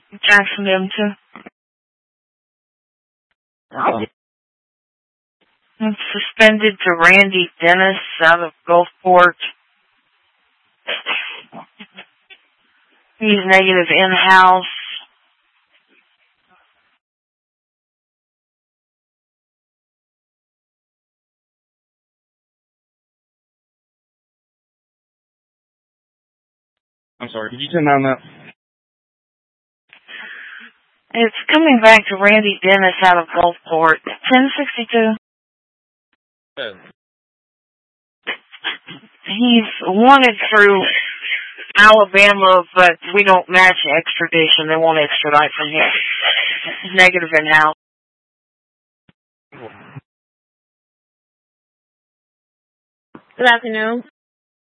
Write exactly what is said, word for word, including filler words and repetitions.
Jackson M two. Oh. I'm suspended to Randy Dennis out of Gulfport. He's negative in-house. I'm sorry, could you turn down that? It's coming back to Randy Dennis out of Gulfport. ten sixty-two. Yeah. He's wanted through Alabama, but we don't match extradition. They won't extradite from here. Negative in-house. Good afternoon.